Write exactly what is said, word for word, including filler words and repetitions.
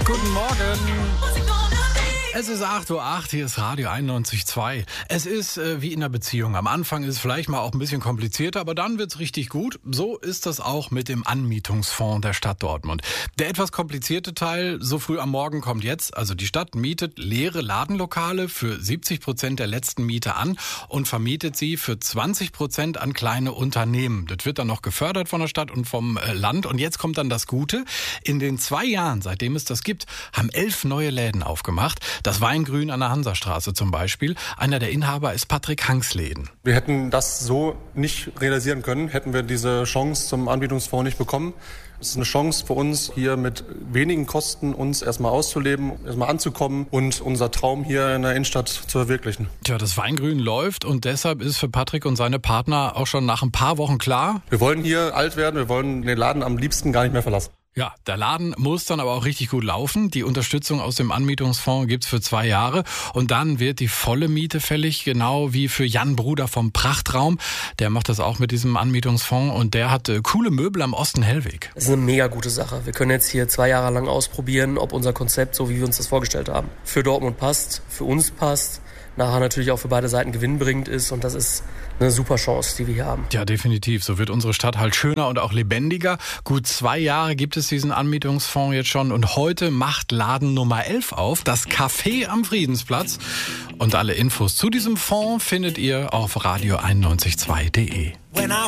Guten Morgen. Es ist acht Uhr acht, hier ist Radio einundneunzig Komma zwei. Es ist äh, wie in einer Beziehung. Am Anfang ist es vielleicht mal auch ein bisschen komplizierter, aber dann wird's richtig gut. So ist das auch mit dem Anmietungsfonds der Stadt Dortmund. Der etwas komplizierte Teil, so früh am Morgen, kommt jetzt. Also die Stadt mietet leere Ladenlokale für siebzig Prozent der letzten Miete an und vermietet sie für zwanzig Prozent an kleine Unternehmen. Das wird dann noch gefördert von der Stadt und vom äh, Land. Und jetzt kommt dann das Gute. In den zwei Jahren, seitdem es das gibt, haben elf neue Läden aufgemacht. Das Weingrün an der Hansastraße zum Beispiel. Einer der Inhaber ist Patrick Hanksläden. Wir hätten das so nicht realisieren können, hätten wir diese Chance zum Anbietungsfonds nicht bekommen. Es ist eine Chance für uns, hier mit wenigen Kosten uns erstmal auszuleben, erstmal anzukommen und unser Traum hier in der Innenstadt zu verwirklichen. Tja, das Weingrün läuft und deshalb ist für Patrick und seine Partner auch schon nach ein paar Wochen klar: Wir wollen hier alt werden, wir wollen den Laden am liebsten gar nicht mehr verlassen. Ja, der Laden muss dann aber auch richtig gut laufen. Die Unterstützung aus dem Anmietungsfonds gibt's für zwei Jahre. Und dann wird die volle Miete fällig, genau wie für Jan Bruder vom Prachtraum. Der macht das auch mit diesem Anmietungsfonds und der hat äh, coole Möbel am Osten-Hellweg. Das ist eine mega gute Sache. Wir können jetzt hier zwei Jahre lang ausprobieren, ob unser Konzept, so wie wir uns das vorgestellt haben, für Dortmund passt, für uns passt, nachher natürlich auch für beide Seiten gewinnbringend ist. Und das ist eine super Chance, die wir hier haben. Ja, definitiv. So wird unsere Stadt halt schöner und auch lebendiger. Gut zwei Jahre gibt es diesen Anmietungsfonds jetzt schon und heute macht Laden Nummer elf auf, das Café am Friedensplatz. Und alle Infos zu diesem Fonds findet ihr auf radio einundneunzig Komma zwei punkt de.